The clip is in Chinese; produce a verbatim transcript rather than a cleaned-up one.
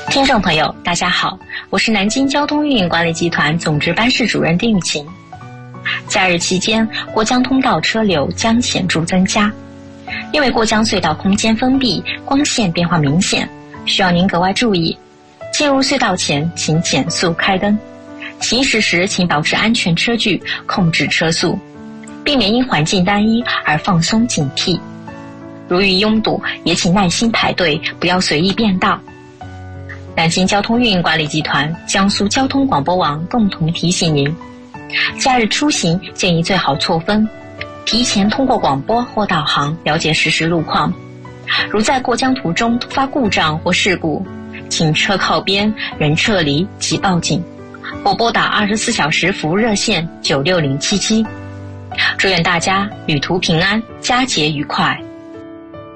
听众朋友，大家好，我是南京交通运营管理集团总值班室主任丁玉琴。假日期间，过江通道车流将显著增加，因为过江隧道空间封闭，光线变化明显，需要您格外注意。进入隧道前，请减速开灯；行驶时，请保持安全车距，控制车速，避免因环境单一而放松警惕。如遇拥堵，也请耐心排队，不要随意变道。南京交通运营管理集团、江苏交通广播网共同提醒您，假日出行建议最好错峰，提前通过广播或导航了解实时路况。如在过江途中突发故障或事故，请车靠边，人撤离及报警，或拨打二十四小时服务热线九六零七七。祝愿大家旅途平安，佳节愉快。